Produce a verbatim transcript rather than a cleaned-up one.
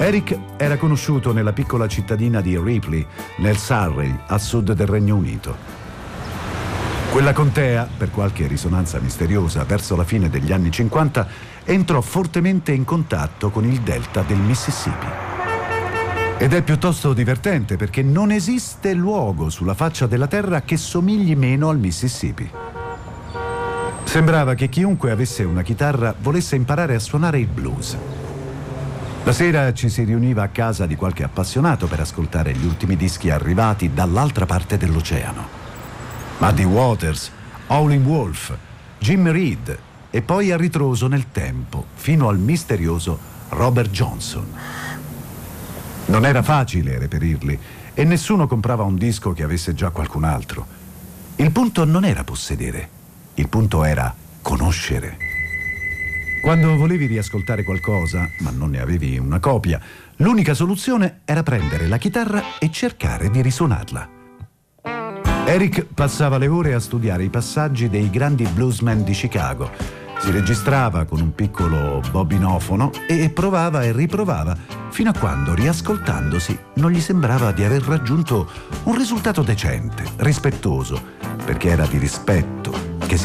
Eric era conosciuto nella piccola cittadina di Ripley, nel Surrey, a sud del Regno Unito. Quella contea, per qualche risonanza misteriosa, verso la fine degli anni cinquanta, entrò fortemente in contatto con il delta del Mississippi. Ed è piuttosto divertente perché non esiste luogo sulla faccia della terra che somigli meno al Mississippi. Sembrava che chiunque avesse una chitarra volesse imparare a suonare il blues. La sera ci si riuniva a casa di qualche appassionato per ascoltare gli ultimi dischi arrivati dall'altra parte dell'oceano. Muddy Waters, Howlin' Wolf, Jim Reed e poi a ritroso nel tempo, fino al misterioso Robert Johnson. Non era facile reperirli e nessuno comprava un disco che avesse già qualcun altro. Il punto non era possedere, il punto era conoscere. Quando volevi riascoltare qualcosa, ma non ne avevi una copia, l'unica soluzione era prendere la chitarra e cercare di risuonarla. Eric passava le ore a studiare i passaggi dei grandi bluesmen di Chicago. Si registrava con un piccolo bobinofono e provava e riprovava, fino a quando, riascoltandosi, non gli sembrava di aver raggiunto un risultato decente, rispettoso, perché era di rispetto,